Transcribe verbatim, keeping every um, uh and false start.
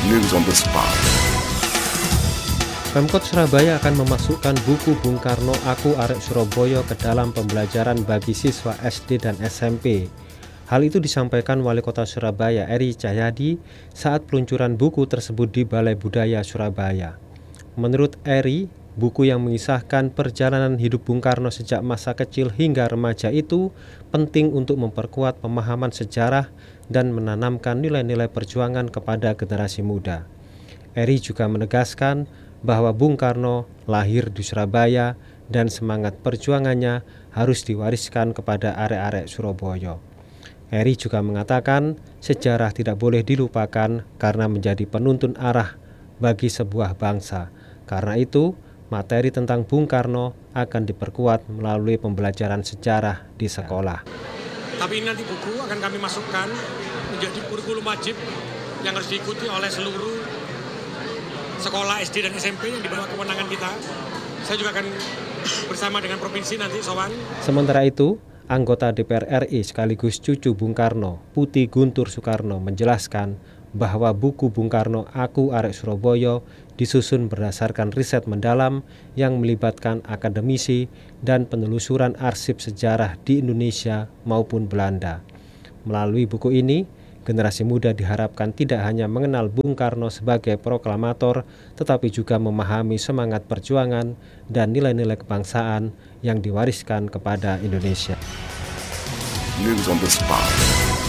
News on the spot. Pemkot Surabaya akan memasukkan buku Bung Karno Aku Arek Surabaya ke dalam pembelajaran bagi siswa S D dan S M P. Hal itu disampaikan Wali Kota Surabaya Eri Cahyadi saat peluncuran buku tersebut di Balai Budaya Surabaya. Menurut Eri, buku yang mengisahkan perjalanan hidup Bung Karno sejak masa kecil hingga remaja itu penting untuk memperkuat pemahaman sejarah dan menanamkan nilai-nilai perjuangan kepada generasi muda. Eri juga menegaskan bahwa Bung Karno lahir di Surabaya dan semangat perjuangannya harus diwariskan kepada arek-arek Surabaya. Eri juga mengatakan sejarah tidak boleh dilupakan karena menjadi penuntun arah bagi sebuah bangsa. Karena itu, materi tentang Bung Karno akan diperkuat melalui pembelajaran sejarah di sekolah. Tapi ini nanti buku akan kami masukkan menjadi kurikulum wajib yang harus diikuti oleh seluruh sekolah S D dan S M P yang di bawah kewenangan kita. Saya juga akan bersama dengan provinsi nanti sowan. Sementara itu, anggota D P R R I sekaligus cucu Bung Karno, Putih Guntur Soekarno menjelaskan bahwa buku Bung Karno Aku Arek Surabaya disusun berdasarkan riset mendalam yang melibatkan akademisi dan penelusuran arsip sejarah di Indonesia maupun Belanda. Melalui buku ini, generasi muda diharapkan tidak hanya mengenal Bung Karno sebagai proklamator, tetapi juga memahami semangat perjuangan dan nilai-nilai kebangsaan yang diwariskan kepada Indonesia. News on the spot.